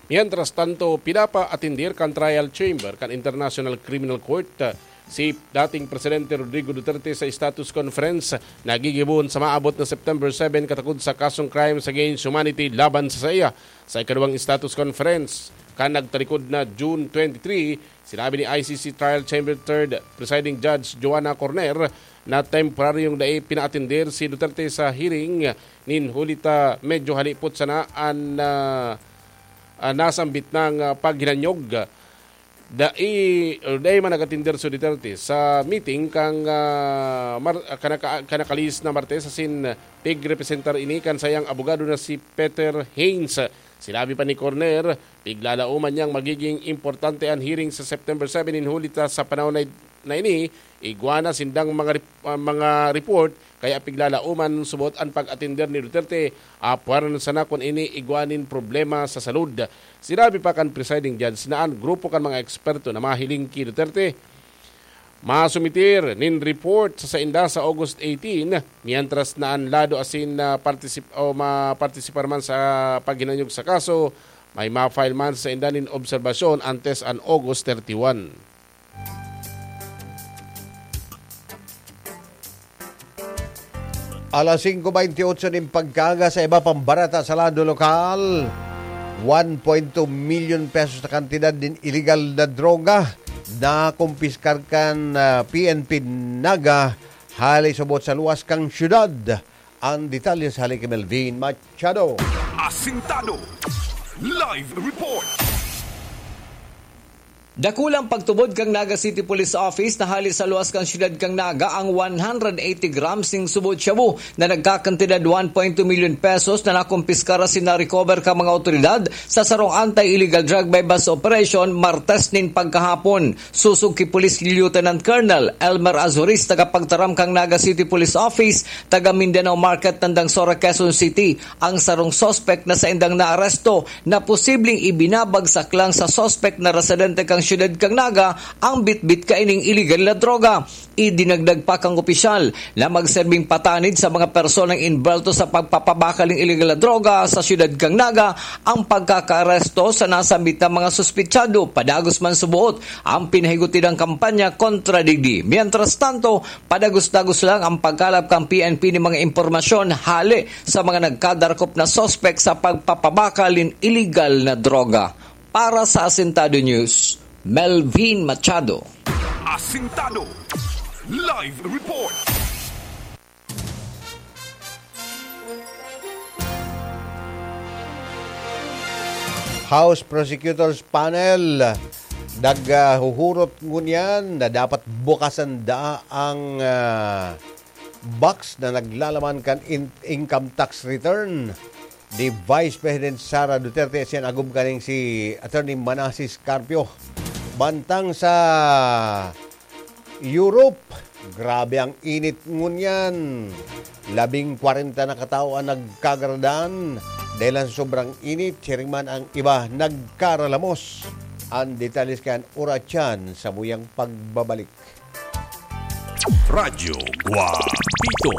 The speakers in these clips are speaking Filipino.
Mientras tanto, pinapa-atindir kan trial chamber kan International Criminal Court si dating Presidente Rodrigo Duterte sa status conference nagigibon sa maabot na September 7 katakod sa kasong crimes against humanity laban sa saya. Sa ikaduwang status conference kan nagtalikod na June 23, sinabi ni ICC Trial Chamber 3rd Presiding Judge Joanna Corner na temporaryong dai pinaatindir si Duterte sa hearing nin hulita medyo halipot sanaan nasambit ng paghinanyog dai man nagatindir si Duterte sa meeting kang kanakalis na Martes asin pigrepresentar ini kan sayang abogado na si Peter Haynes. Sinabi pa ni Corner, piglalauman niyang magiging importante ang hearing sa September 7 in hulita sa panahon na ini, iguana sindang mga report, kaya piglalauman subot ang pag-atinder ni Duterte, apuaran sana kung ini iguanin problema sa salud. Sinabi pa kan presiding judge na ang grupo kan mga eksperto na mahiling ki Duterte, masumitir nin report sa inda sa August 18 mientras na anlado asin mapartisipar man sa paghinanyog sa kaso may ma-file man sa inda nin obserbasyon antes an August 31. Alas 5:28 ng pagkaga sa iba pang barata sa lado lokal. 1.2 million pesos na kantidad din illegal na droga na kumpiskar kan PNP Naga halay subot sa luwas kang syudad. Ang detalye sa halay kay Melvin Machado. Asintado Live Report. Dakulang pagtubod kang Naga City Police Office na hali sa luwas kang siyudad kang Naga ang 180 grams ng subod shabu na nagkakantidad 1.2 million pesos na nakumpiskara sina-recover ka mga otoridad sa sarong anti-illegal drug by bus operation Martes nin pagkahapon. Susog ki Police Lieutenant Colonel Elmer Azuris tagapagtaram kang Naga City Police Office taga Mindanao Market Tandang Sora, Quezon City ang sarong suspect na sa indang naaresto na posibleng ibinabagsak lang sa suspect na residente kang siyudad kang Naga ang bitbit kaining illegal na droga. Idinagdag pa kang opisyal na magserbing patanid sa mga personang involved sa pagpapabakaling illegal na droga sa siyudad kang Naga ang pagkakaaresto sa nasambit na mga suspitsado padagos man subuot ang pinahiguti ng kampanya kontra digdi. Mientras tanto, padagos-dagos lang ang pagkalap kang PNP ng mga impormasyon hali sa mga nagkadarkop na suspect sa pagpapabakalin illegal na droga. Para sa Asintado News, Melvin Machado. Asintado Live Report. House Prosecutors Panel naghuhurot ngunyan na dapat bukasan ang box na naglalaman kan income tax return ni Vice President Sara Duterte siyan agum kaning si Attorney Manasseh Carpio. Bantang sa Europe, grabe ang init ngunyan. 40 na katao ang nagkagaradan dahil sa sobrang init, siringman ang iba nagkaralamos. Ang detalles kan Urachan sa buyang pagbabalik. Radyo Guapito.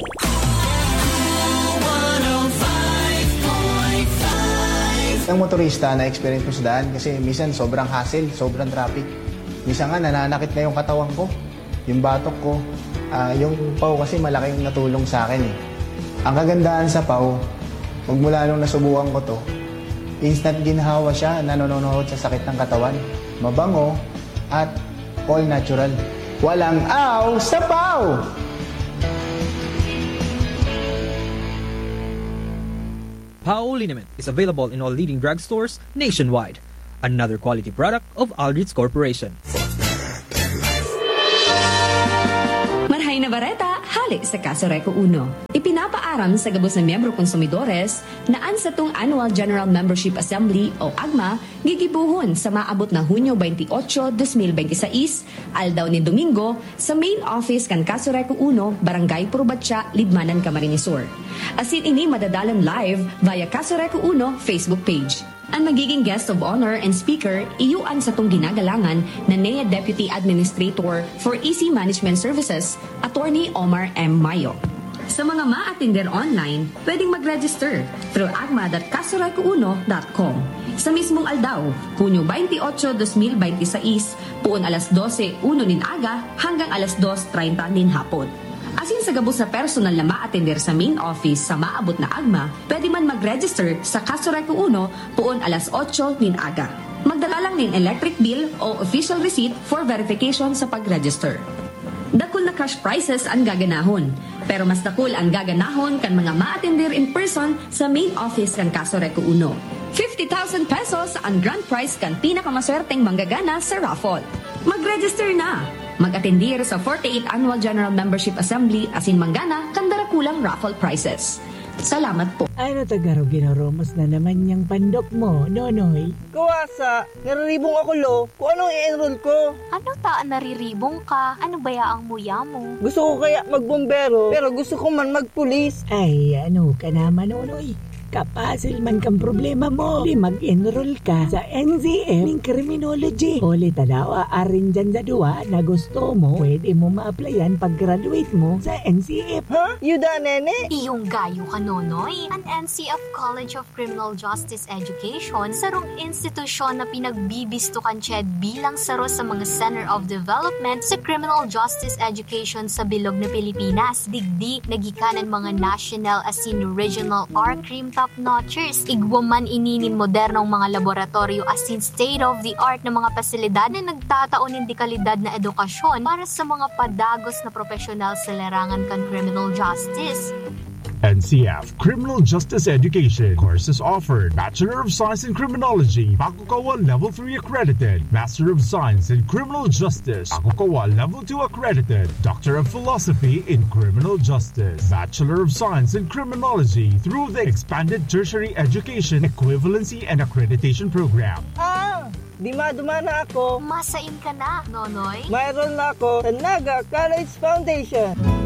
Ang motorista na experience ko sa daan kasi minsan sobrang hassle, sobrang traffic. Minsan nga nananakit na yung katawan ko, yung batok ko. Yung PAW kasi malaking natulong sa akin eh. Ang kagandahan sa PAW, magmula nung nasubukan ko to, instant ginhawa siya, nanonood sa sakit ng katawan. Mabango at all natural. Walang aw sa PAW! PAW Liniment is available in all leading drugstores nationwide. Another quality product of Aldrich Corporation. Marhay na bareta, hali sa Kaso Reco 1. Ipinapaaram sa gabos na miyembro konsumidores na sa tung Annual General Membership Assembly o AGMA gigibuhon sa maabot na Hunyo 28, 2026, aldaw ni Domingo sa main office kan Kaso Reco 1, Barangay Purubatya, Libmanan, Camarines Sur. Asin ini madadalan live via Kaso Reco 1 Facebook page. Ang magiging guest of honor and speaker, iyuan sa tong ginagalangan na NEA Deputy Administrator for EC Management Services, Attorney Omar M. Mayo. Sa mga ma-attender online, pwedeng mag-register through agma.casoreco1.com. Sa mismong Aldao, Hunyo 28, 2026, puon alas 12:01 nin aga hanggang alas 2:30 nin hapon. Asin sa gabos na personal na ma-attender sa main office sa maabot na agma, pwede man mag-register sa Casoreco 1 puon alas 8 nin aga. Magdala lang nin electric bill o official receipt for verification sa pag-register. Dakol na cash prizes ang gaganahon, pero mas dakol ang gaganahon kan mga ma-attender in person sa main office kan Casoreco 1. 50,000 pesos ang grand prize kan pinakamaswerteng manggagana sa raffle. Mag-register na! Mag-attendir sa 48th Annual General Membership Assembly asin manggana kan darakulang raffle prizes. Salamat po. Ano tagaro ginaromos na naman yung pandok mo, Nonoy? Kuwasa, nariribong ako lo. Kung anong i-enroll ko? Ano taan nariribong ka? Ano ba yaang muya mo? Gusto ko kaya magbombero, pero gusto ko man magpulis. Ay, ano ka naman, Nonoy? Kapasil man kang problema mo. Di mag-enroll ka sa NCM ng Criminology. Ulit tadawa arin dyan sa duwa na gusto mo, pwede mo ma-applyan pag-graduate mo sa NCF. Ha? Yuda, nene? Iyong gayo ka, Nonoy. Ang NCF College of Criminal Justice Education, sarong institusyon na pinagbibistukan siya bilang saro sa mga Center of Development sa Criminal Justice Education sa bilog na Pilipinas. Digdi, nagikanan mga national asin regional R-Crim top-notchers. Igwaman ininin modernong mga laboratorio asin state-of-the-art na mga pasilidad na nagtataonin di kalidad na edukasyon para sa mga padagos na profesional sa larangan kan criminal justice. NCF Criminal Justice Education courses offered: Bachelor of Science in Criminology, Bakukawa Level 3 accredited; Master of Science in Criminal Justice, Bakukawa Level 2 accredited; Doctor of Philosophy in Criminal Justice, Bachelor of Science in Criminology through the Expanded Tertiary Education Equivalency and Accreditation Program. Di maduma na ako. Masain ka na, Nonoy. Mayroon na ako sa Naga College Foundation.